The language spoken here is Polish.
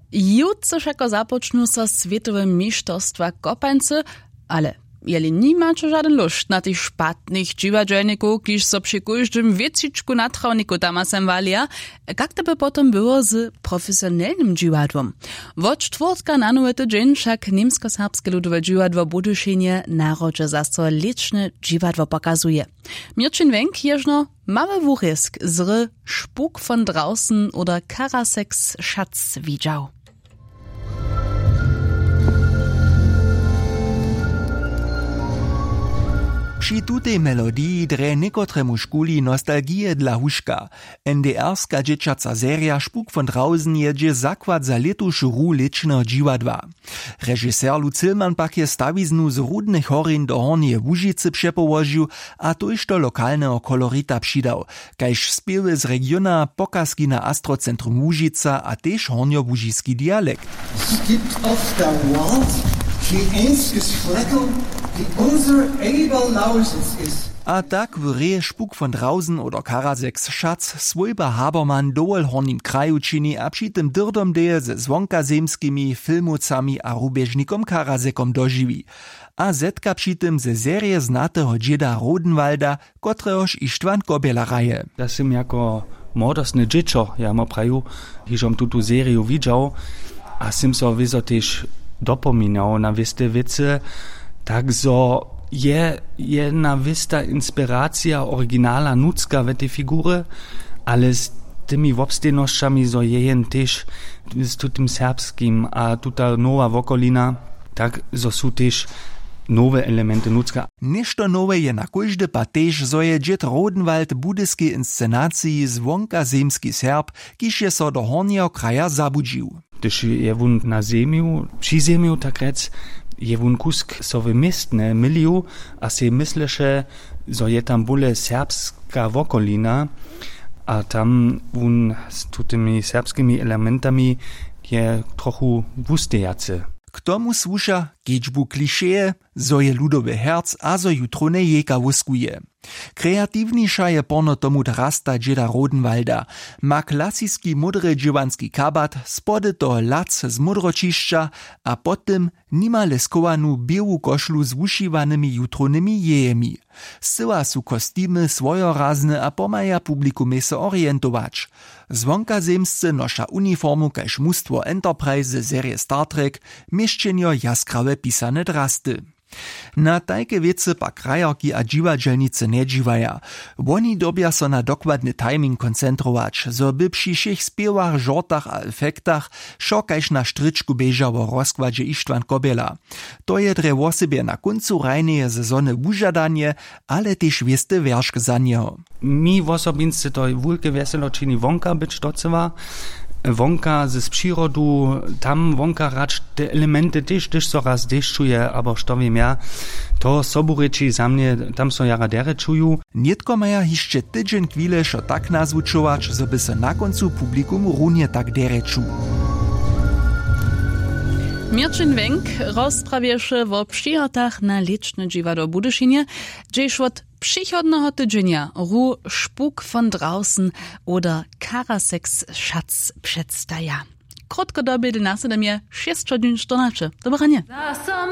Jutro všako započnú sa svetové mistrzostwa kopańcy, ale jeli nimacie żaden lust na tych szpatnych dziwadzielników, kiż so przy każdym wieciczku na trawniku tamasem walia, jak to by potem było z profesjonalnym dziwadłom. Od czwartka na nowy tydzień však niemsko-serbskie ludowe dziwadło Budyšine narodzie zasto liczne dziwadło pokazuje. Mirčin Wenk jeżno mały wurezk z Spuk von draußen oder Karaseks Schatz widział. Przy tutej melodii dre niekotremu škuli nostalgije dla huška. NDR-ska dzieciaca seria Spuk von draußen jedzie zakład za letušu hru ličného dziwadła. Režisér Lucilman pak je stawiznu z Rudnych horin do Hornije Łužice przepołožił, a tojž do lokalnego kolorita přidał, kajž spiewy z regiona pokazki na Astrocentrum Łužica a tež hornjo-łužiski dialekt. Es gibt auf der Welt kein einziges Fleckel, die unser Eberlausitz ist. A tak w reje Spuk von draußen oder Karaseks Schatz swojba Habermann dołel hornim kraju čini a przy tym dyrdom deje ze zwonkazemskimi filmowcami a rubežnikom Karasekom dožiwi. A zetka przy tym ze serie znatego dzieda Rodenwalda, kotrehož Ištvan Kobiela raje. Ja sam jako młodostny dziecko, ja mo praju, hižom tutu seriju widział, a sam so wizo też dopominał na wiste wice, tak so je jedna wista inspiracja oryginala nucka w tej figury, ale z tymi wobstejnościami so jejen też z tutym serbskim, a tuta nowa wokolina, tak so su też nowe elementy nucka. Nešto nowe je na kóždy pa tež, zo je džet Rodenwald budyskiej inscenacji zwonkazemski Serb, kiž je so do hornjeho kraja zabudžił. Gdyż je wun na ziemiu, przy ziemiu tak rec, je wun kusk so w miestne miliu, a se mysleše, zo je tam bule serbska wokolina, a tam wun z tymi serbskimi elementami je trochu wustejace. K tomu słuša kedźbu klišeje, zo je ludowy herc a zo jutro ne jeka wuskuje. Kreativniša je porno tomu drasta džeda Rodenwalda. Ma klasiski modry džiwanski kabat, spody to lac z modročišća, a potem nima leskowanu biału koszlu z wušiwanymi jutronymi jejemi. Syła su kostimy swojorazne a pomaja publikumie se orientować. Zwonkazemscy nosza uniformu kaž mustwo Enterprise serie Star Trek, mieszczenio jaskrawe pisane drasty. Na tajke wiece pa krajarki a dziwadźelnice nie dziwaja. Oni dobia so na dokładny timing koncentrować, zo by przy všich spiewach, żortach a efektach šokajš na štričku beža wo rozkładzie Ištvan Kobiela. To je dre wosebie na koncu rajneje sezony wužadanie, ale tež wieste wierszk za nieho. Mi wosobince to wulke weselo čini wonka być docewa, wonka z przyrodu, tam wonka racz te elementy też so raz deszczuje, aber što wiem ja, to sobureči za mnie, tam so jara dere czuju. Nietko maja hišće tydzień chwile šo tak nazvučovač, zo by se na koncu publikum runie tak dere czu. Mirčin Wenk rozprawieše o przyjotach na liczne dziwadło Budyšine, gdzież od przychodnego tydzienia ru Spuk von draußen oder Karaseks Schatz przedstawia. Krótko doby do nas, 6 godzin 14. Dobranie.